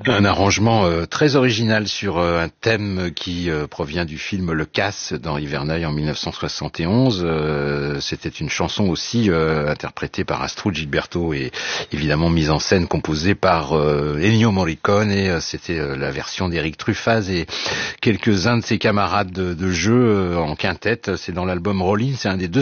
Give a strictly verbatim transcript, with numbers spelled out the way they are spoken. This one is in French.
Un arrangement euh, très original sur euh, un thème qui euh, provient du film Le Casse d'Henri Verneuil en mille neuf cent soixante et onze. Euh, c'était une chanson aussi euh, interprétée par Astrud Gilberto et évidemment mise en scène, composée par euh, Ennio Morricone, et euh, c'était euh, la version d'Éric Truffaz et quelques-uns de ses camarades de, de jeu euh, en quintette. C'est dans l'album Rollin, c'est un des deux